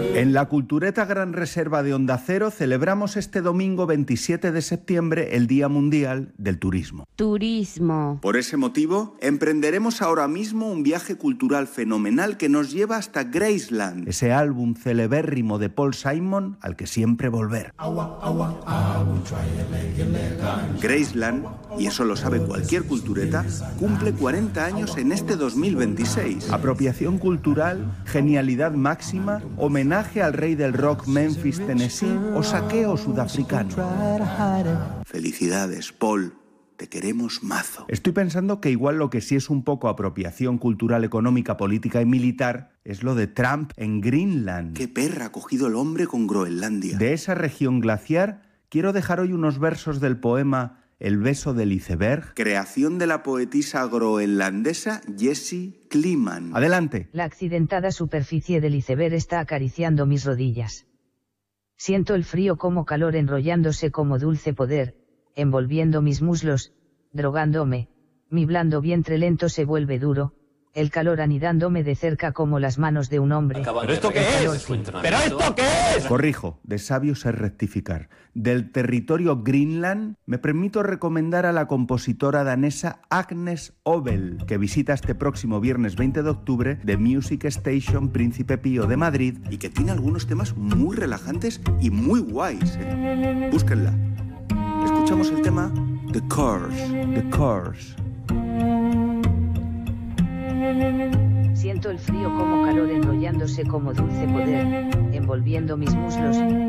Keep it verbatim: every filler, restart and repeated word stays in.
En la Cultureta Gran Reserva de Onda Cero celebramos este domingo veintisiete de septiembre el Día Mundial del Turismo. Turismo. Por ese motivo, emprenderemos ahora mismo un viaje cultural fenomenal que nos lleva hasta Graceland, ese álbum celebérrimo de Paul Simon al que siempre volver. Graceland, y eso lo sabe cualquier cultureta, cumple cuarenta años en este dos mil veintiséis. Apropiación cultural, genialidad máxima, homenaje al rey del rock Memphis, Tennessee o saqueo sudafricano. Felicidades, Paul. Te queremos mazo. Estoy pensando que igual lo que sí es un poco apropiación cultural, económica, política y militar es lo de Trump en Greenland. Qué perra ha cogido el hombre con Groenlandia. De esa región glaciar quiero dejar hoy unos versos del poema El beso del iceberg, creación de la poetisa groenlandesa Jessie Kliman. Adelante. La accidentada superficie del iceberg está acariciando mis rodillas. Siento el frío como calor enrollándose como dulce poder, envolviendo mis muslos, drogándome, mi blando vientre lento se vuelve duro, el calor anidándome de cerca como las manos de un hombre. ¿Pero esto qué es? ¿Pero esto qué es? Corrijo, de sabios es rectificar. Del territorio Greenland me permito recomendar a la compositora danesa Agnes Obel, que visita este próximo viernes veinte de octubre The Music Station Príncipe Pío de Madrid y que tiene algunos temas muy relajantes y muy guays, ¿eh? Búsquenla. Escuchamos el tema The Course, The Course. Siento el frío como calor enrollándose como dulce poder, envolviendo mis muslos,